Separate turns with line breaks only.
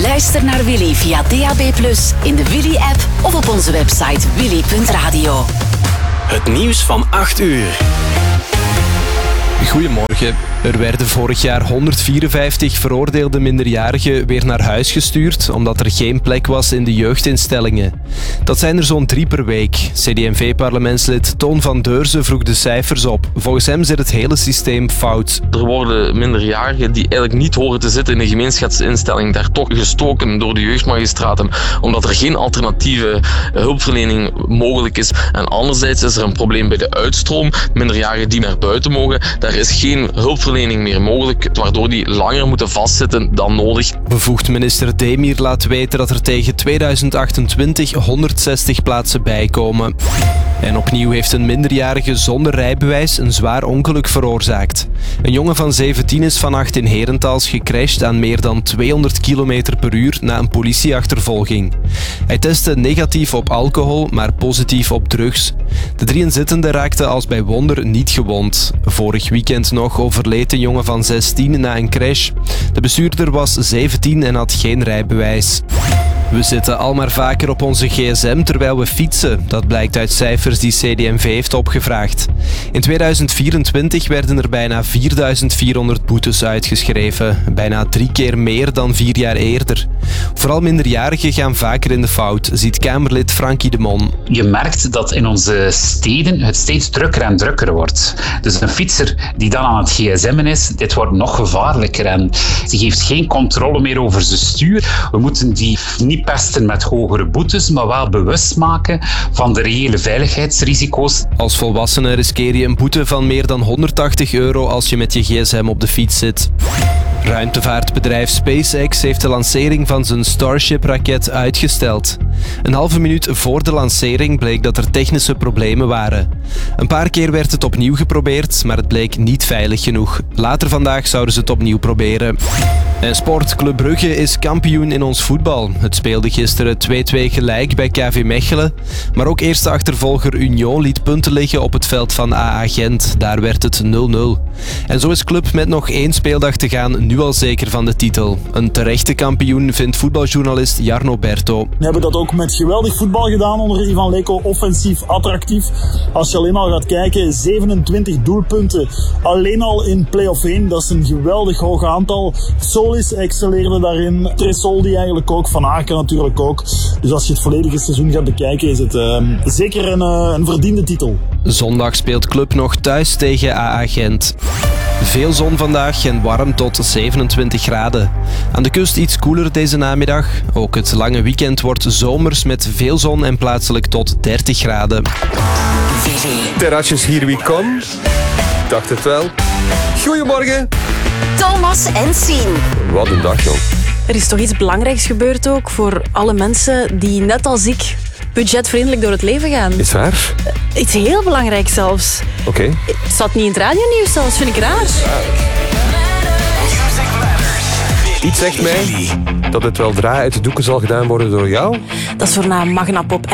Luister naar Willy via DAB+, in de Willy-app of op onze website willy.radio.
Het nieuws van 8 uur.
Goedemorgen. Er werden vorig jaar 154 veroordeelde minderjarigen weer naar huis gestuurd omdat er geen plek was in de jeugdinstellingen. Dat zijn er zo'n 3 per week. CD&V-parlementslid Toon van Deurzen vroeg de cijfers op. Volgens hem zit het hele systeem fout.
Er worden minderjarigen die eigenlijk niet horen te zitten in een gemeenschapsinstelling daar toch gestoken door de jeugdmagistraten omdat er geen alternatieve hulpverlening mogelijk is. En anderzijds is er een probleem bij de uitstroom. Minderjarigen die naar buiten mogen, daar is geen hulpverlening meer mogelijk, waardoor die langer moeten vastzitten dan nodig.
Bevoegd minister Demir laat weten dat er tegen 2028 160 plaatsen bijkomen. En opnieuw heeft een minderjarige zonder rijbewijs een zwaar ongeluk veroorzaakt. Een jongen van 17 is vannacht in Herentals gecrashed aan meer dan 200 km per uur na een politieachtervolging. Hij testte negatief op alcohol, maar positief op drugs. De 3 inzittenden raakten als bij wonder niet gewond. Vorig weekend nog overleed een jongen van 16 na een crash. De bestuurder was 17 en had geen rijbewijs. We zitten al maar vaker op onze gsm terwijl we fietsen. Dat blijkt uit cijfers die CD&V heeft opgevraagd. In 2024 werden er bijna 4400 boetes uitgeschreven. Bijna 3 keer meer dan 4 jaar eerder. Vooral minderjarigen gaan vaker in de fout, ziet Kamerlid Frankie de Mon.
Je merkt dat in onze steden het steeds drukker en drukker wordt. Dus een fietser die dan aan het gsm'en is, dit wordt nog gevaarlijker en die heeft geen controle meer over zijn stuur. We moeten die niet pesten met hogere boetes, maar wel bewust maken van de reële veiligheidsrisico's.
Als volwassene riskeer je een boete van meer dan €180 als je met je gsm op de fiets zit. Ruimtevaartbedrijf SpaceX heeft de lancering van zijn Starship-raket uitgesteld. Een halve minuut voor de lancering bleek dat er technische problemen waren. Een paar keer werd het opnieuw geprobeerd, maar het bleek niet veilig genoeg. Later vandaag zouden ze het opnieuw proberen. En sport, Club Brugge is kampioen in ons voetbal. Het speelde gisteren 2-2 gelijk bij KV Mechelen. Maar ook eerste achtervolger Union liet punten liggen op het veld van AA Gent. Daar werd het 0-0. En zo is Club met nog 1 speeldag te gaan nu al zeker van de titel. Een terechte kampioen vindt voetbaljournalist Jarno Berto.
We hebben dat ook met geweldig voetbal gedaan onder Ivan Leko. Offensief, attractief. Als je alleen al gaat kijken, 27 doelpunten. Alleen al in play-off 1. Dat is een geweldig hoog aantal. Solis excelleerde daarin. Tresoldi eigenlijk ook. Van Aken natuurlijk ook. Dus als je het volledige seizoen gaat bekijken, is het zeker een verdiende titel.
Zondag speelt Club nog thuis tegen AA Gent. Veel zon vandaag en warm tot 27 graden. Aan de kust iets koeler deze namiddag. Ook het lange weekend wordt zomers met veel zon en plaatselijk tot 30 graden.
Terrasjes, here we come. Ik dacht het wel. Goedemorgen.
Thomas en Sien.
Wat een dag, joh.
Er is toch iets belangrijks gebeurd ook voor alle mensen die net als ik budgetvriendelijk door het leven gaan.
Is waar?
Iets heel belangrijks zelfs.
Oké.
Het staat niet in het radionieuws zelfs, vind ik raar.
Iets zegt mij dat het wel uit de doeken zal gedaan worden door jou.
Dat is voor na Magnapop.